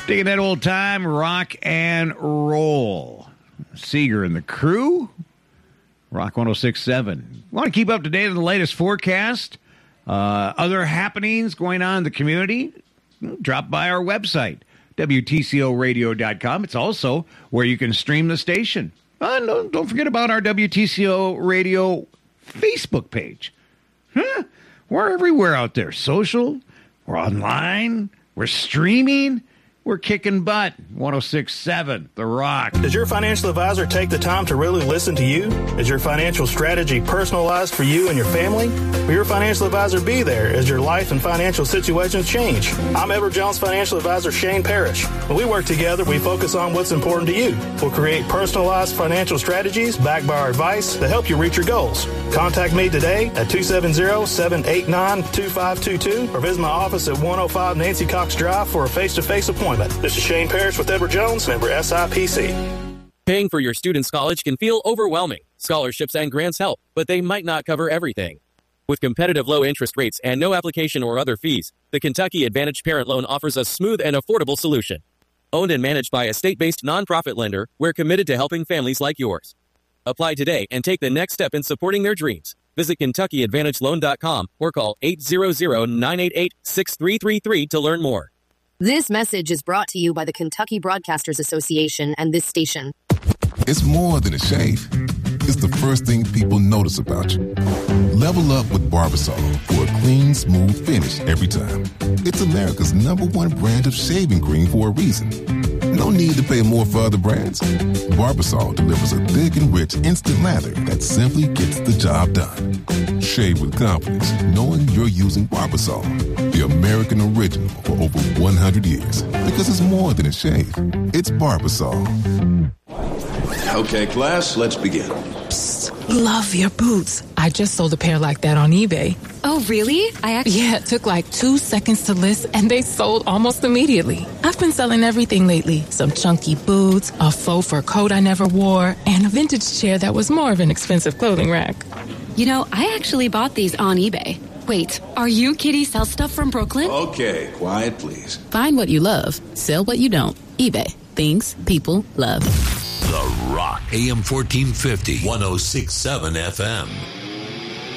Taking that old time rock and roll. Seeger and the crew. Rock 106.7. Want to keep up to date on the latest forecast? Other happenings going on in the community? Drop by our website, WTCOradio.com. It's also where you can stream the station. Don't forget about our WTCO Radio Facebook page. We're everywhere out there. Social, we're online, we're streaming. We're kicking butt. 106.7, The Rock. Does your financial advisor take the time to really listen to you? Is your financial strategy personalized for you and your family? Will your financial advisor be there as your life and financial situations change? I'm Edward Jones financial advisor Shane Parrish. When we work together, we focus on what's important to you. We'll create personalized financial strategies backed by our advice to help you reach your goals. Contact me today at 270-789-2522 or visit my office at 105 Nancy Cox Drive for a face-to-face appointment. This is Shane Parrish with Edward Jones, member SIPC. Paying for your student's college can feel overwhelming. Scholarships and grants help, but they might not cover everything. With competitive low interest rates and no application or other fees, the Kentucky Advantage Parent Loan offers a smooth and affordable solution. Owned and managed by a state-based nonprofit lender, we're committed to helping families like yours. Apply today and take the next step in supporting their dreams. Visit KentuckyAdvantageLoan.com or call 800-988-6333 to learn more. This message is brought to you by the Kentucky Broadcasters Association and this station. It's more than a shave. It's the first thing people notice about you. Level up with Barbasol for a clean, smooth finish every time. It's America's #1 brand of shaving cream for a reason. No need to pay more for other brands. Barbasol delivers a thick and rich instant lather that simply gets the job done. Shave with confidence, knowing you're using Barbasol, the American original for over 100 years. Because it's more than a shave. It's Barbasol. Okay, class, let's begin. Psst, love your boots. I just sold a pair like that on eBay. Oh, really? Yeah, it took like 2 seconds to list, and they sold almost immediately. I've been selling everything lately. Some chunky boots, a faux fur coat I never wore, and a vintage chair that was more of an expensive clothing rack. You know, I actually bought these on eBay. Wait, are you Kitty Sell Stuff from Brooklyn? Okay, quiet, please. Find what you love. Sell what you don't. eBay. Things people love. The Rock. AM 1450, 106.7 FM.